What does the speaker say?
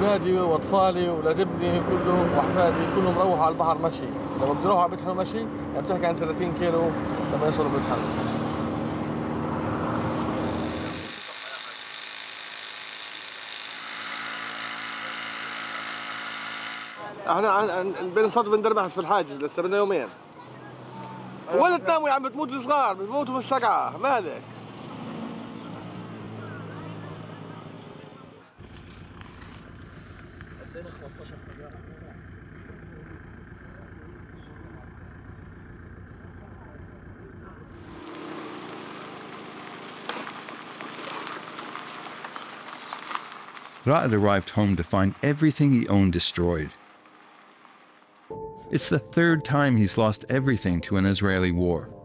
أولادي وأطفالي وأولاد ابني كلهم وأحفادي كلهم روحوا على البحر مشي. لما بيروحوا على بيت حلو مشي يعني بتحكي عن 30 كيلو لما يوصلوا بيت حلو. احنا بنصد بندربحس في الحاجز لسه بدنا يومين. ولا تناموا يا عم بتموتوا الصغار بتموتوا من السقعة مالك. ادينا 15 سيارة. Ra'ad arrived home to find everything he owned destroyed. It's the third time he's lost everything to an Israeli war.